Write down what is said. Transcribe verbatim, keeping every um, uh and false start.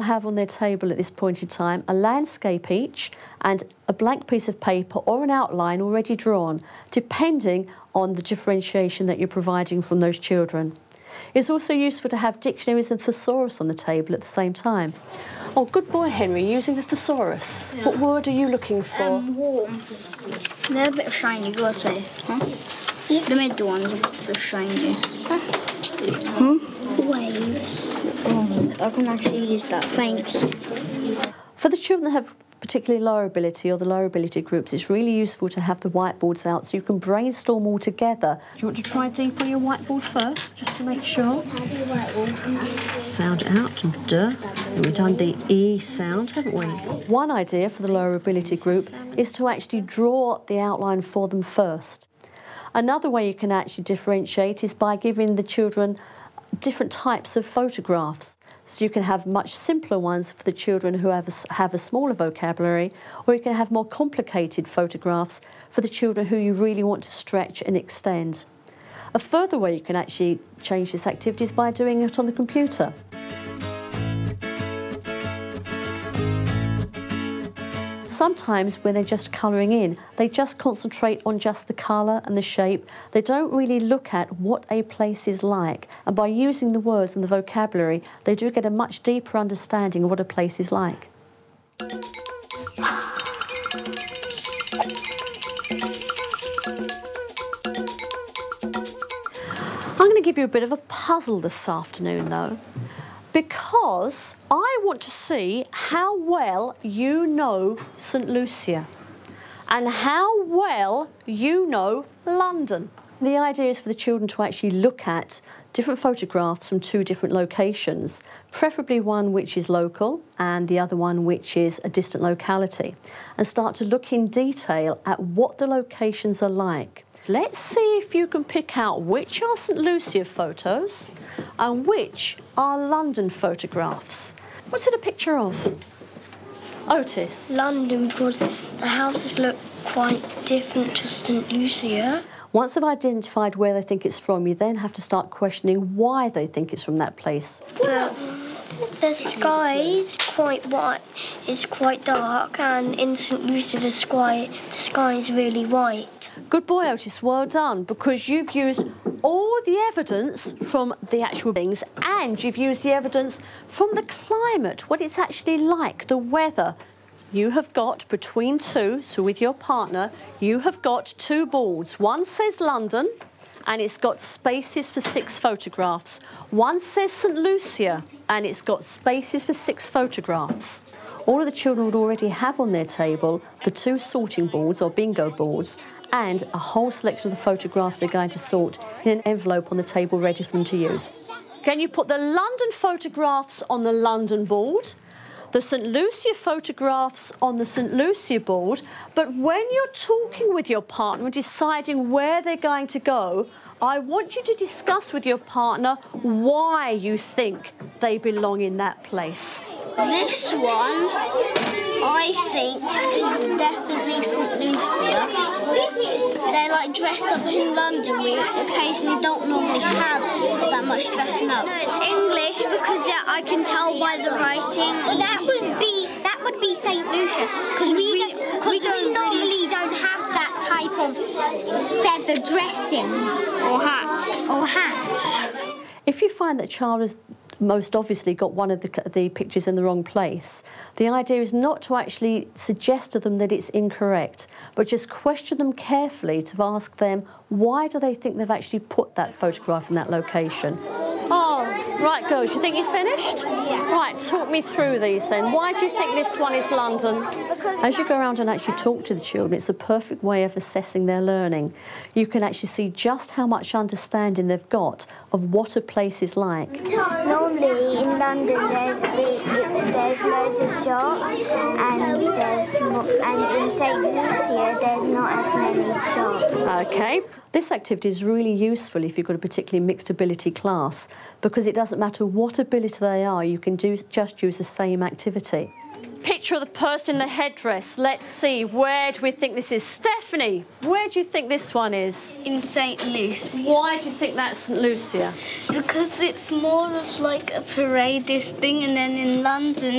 have on their table at this point in time a landscape each and a blank piece of paper or an outline already drawn, depending on the differentiation that you're providing from those children. It's also useful to have dictionaries and thesaurus on the table at the same time. Oh, good boy, Henry, using the thesaurus. Yeah. What word are you looking for? Um, warm. They're a bit shiny, go say. Huh? Yeah. The middle one's a bit shiny. Huh? Hmm? Waves. Oh, I can actually use that, thanks. For the children that have particularly lower ability or the lower ability groups, it's really useful to have the whiteboards out so you can brainstorm all together. Do you want to try deep on your whiteboard first, just to make sure? Sound out, and duh. We've done the E sound, haven't we? One idea for the lower ability group is to actually draw the outline for them first. Another way you can actually differentiate is by giving the children different types of photographs. So you can have much simpler ones for the children who have a, have a smaller vocabulary, or you can have more complicated photographs for the children who you really want to stretch and extend. A further way you can actually change this activity is by doing it on the computer. Sometimes when they're just colouring in, they just concentrate on just the colour and the shape. They don't really look at what a place is like. And by using the words and the vocabulary, they do get a much deeper understanding of what a place is like. I'm going to give you a bit of a puzzle this afternoon, though, because I want to see how well you know St Lucia and how well you know London. The idea is for the children to actually look at different photographs from two different locations, preferably one which is local and the other one which is a distant locality, and start to look in detail at what the locations are like. Let's see if you can pick out which are St Lucia photos and which are London photographs. What's it a picture of? Otis? London, because the houses look quite different to St Lucia. Once they've identified where they think it's from, you then have to start questioning why they think it's from that place. The, the sky is quite white, it's quite dark, and in St Lucia the sky, the sky is really white. Good boy, Otis, well done, because you've used all the evidence from the actual things and you've used the evidence from the climate, what it's actually like, the weather. You have got between two, so with your partner, you have got two boards. One says London and it's got spaces for six photographs. One says St Lucia and it's got spaces for six photographs. All of the children would already have on their table the two sorting boards or bingo boards and a whole selection of the photographs they're going to sort in an envelope on the table ready for them to use. Can you put the London photographs on the London board, the St Lucia photographs on the St Lucia board, but when you're talking with your partner and deciding where they're going to go, I want you to discuss with your partner why you think they belong in that place. This one, I think, is definitely St Lucia. They're like dressed up in London. We occasionally don't normally have that much dressing up. No, it's English because uh, I can tell by the writing. That would be that would be St Lucia because we, we don't we, don't we normally really don't have that type of feather dressing or hats or hats. If you find that a child has most obviously got one of the, the pictures in the wrong place, the idea is not to actually suggest to them that it's incorrect, but just question them carefully to ask them why do they think they've actually put that photograph in that location. Oh, right, girls, you think you're finished? Yeah. Right, talk me through these then. Why do you think this one is London? As you go around and actually talk to the children, it's a perfect way of assessing their learning. You can actually see just how much understanding they've got of what a place is like. Normally in London there's, it's, there's loads of shops and, there's more, and in St Lucia there's not as many shops. Okay. This activity is really useful if you've got a particularly mixed ability class, because it doesn't matter what ability they are, you can do, just use the same activity. Picture of the person in the headdress. Let's see, where do we think this is? Stephanie, where do you think this one is? In St Lucia. Why do you think that's St Lucia? Because it's more of like a parade-ish thing, and then in London